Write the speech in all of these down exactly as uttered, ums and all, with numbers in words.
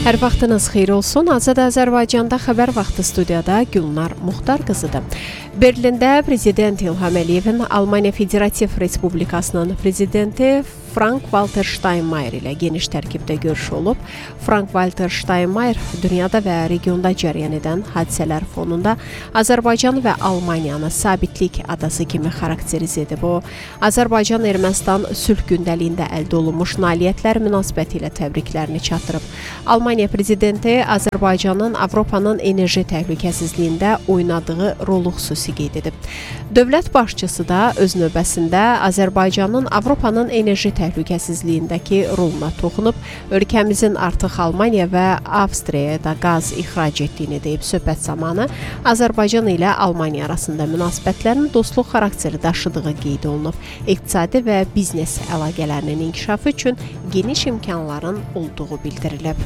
Hər vaxtınız xeyir olsun. Azad Azərbaycanda xəbər vaxtı studiyada Gülnar Muxtar qızıdır. Berlində Prezident İlham Əliyevin Almaniya Federativ Respublikasının prezidenti Frank-Walter Steinmeier ilə geniş tərkibdə görüş olub. Frank-Walter Steinmeier dünyada və regionda cərəyan edən hadisələr fonunda Azərbaycan və Almaniyanı sabitlik adası kimi xarakteriz edib. O, Azərbaycan-Ermənistan sülh gündəliyində əldə olunmuş nailiyyətlər münasibəti ilə təbriklərini çatdırıb. Almaniya prezidenti Azərbaycanın Avropanın enerji təhlükəsizliyində oynadığı rolu xüsusi qeyd edib. Dövlət başçısı da öz növbəsində Azərbaycanın Avropanın enerji təhlükəsizliyindəki roluna toxunub, ölkəmizin artıq Almaniya və Avstriyaya da qaz ixrac etdiyini deyib. Söhbət zamanı Azərbaycan ilə Almaniya arasında münasibətlərin dostluq xarakteri daşıdığı qeyd olunub. İqtisadi və biznes əlaqələrinin inkişafı üçün geniş imkanların olduğu bildirilib.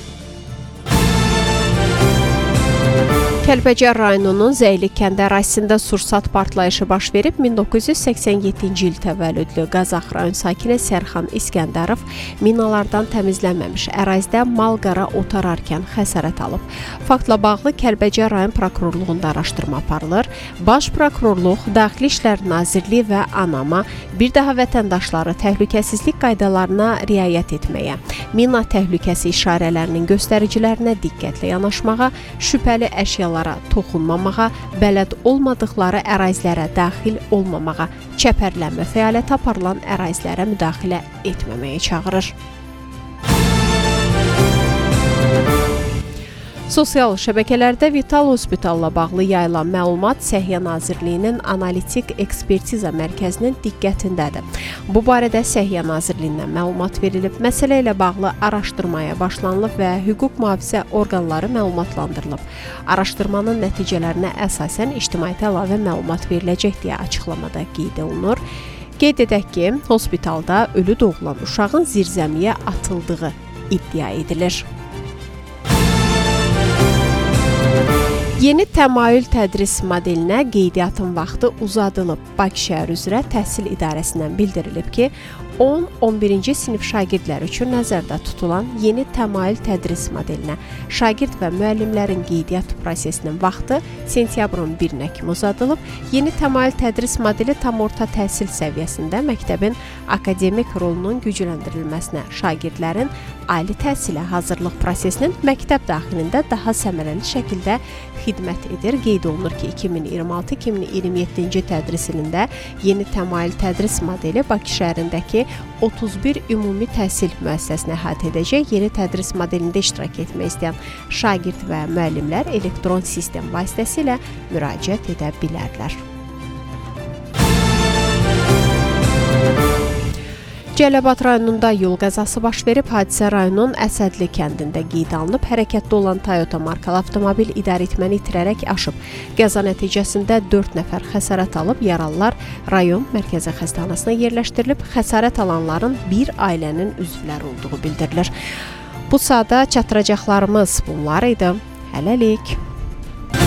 Kəlbəcər rayonunun Zəylik kəndi ərazisində sursat partlayışı baş verib. min doqquz yüz səksən yeddinci il təvəllüdlü Qazax rayon sakini Sərxan İskəndərov minalardan təmizlənməmiş ərazidə mal-qara otararkən xəsarət alıb. Faktla bağlı Kəlbəcər rayon prokurorluğunda araşdırma aparılır. Baş prokurorluq, Daxili İşlər Nazirliyi və ANAMA bir daha vətəndaşları təhlükəsizlik qaydalarına riayət etməyə, mina təhlükəsi işarələrinin göstəricilərinə diqqətlə yanaşmağa, şübhəli əşyalar toxunmamağa, bələd olmadıqları ərazilərə daxil olmamağa, çəpərlənmə fəaliyyəti aparılan ərazilərə müdaxilə etməməyə çağırır. Sosial şəbəkələrdə Vital Hospitalla bağlı yayılan məlumat Səhiyyə Nazirliyinin Analitik Ekspertiza Mərkəzinin diqqətindədir. Bu barədə Səhiyyə Nazirliyindən məlumat verilib, məsələ ilə bağlı araşdırmaya başlanılıb və hüquq mühafizə orqanları məlumatlandırılıb. Araşdırmanın nəticələrinə əsasən ictimaiyyətə əlavə məlumat veriləcək deyə açıqlamada qeyd olunur. Qeyd edək ki, hospitalda ölü doğulan uşağın zirzəmiyə atıldığı iddia edilir. Yeni təmayül tədris modelinə qeydiyyatın vaxtı uzadılıb. Bakı şəhər üzrə Təhsil İdarəsindən bildirilib ki, on on birinci sinif şagirdlər üçün nəzərdə tutulan yeni təmayül tədris modelinə şagird və müəllimlərin qeydiyyat prosesinin vaxtı sentyabrın birinə kimi uzadılıb. Yeni təmayül tədris modeli tam orta təhsil səviyyəsində məktəbin akademik rolunun gücləndirilməsinə, şagirdlərin ali təhsilə hazırlıq prosesinin məktəb daxilində daha səmərəli şəkildə xidmət edir. Qeyd olunur ki, iki min iyirmi altı iki min iyirmi yeddinci tədris ilində yeni təmayül tədris modeli Bakı şəhərindəki otuz bir ümumi təhsil müəssisəsini əhatə edəcək. Yeni tədris modelində iştirak etmək istəyən şagird və müəllimlər elektron sistem vasitəsilə müraciət edə bilərlər. Cəlilabad rayonunda yol qəzası baş verib. Hadisə rayonun Əsədli kəndində qeydə alınıb. Hərəkətdə olan Toyota markalı avtomobil idarəetməni itirərək aşıb. Qəza nəticəsində dörd nəfər xəsarət alıb. Yaralılar rayon mərkəzi xəstəxanasına yerləşdirilib. Xəsarət alanların bir ailənin üzvləri olduğu bildirilir. Bu saata çatdıracaqlarımız bunlar idi. Hələlik.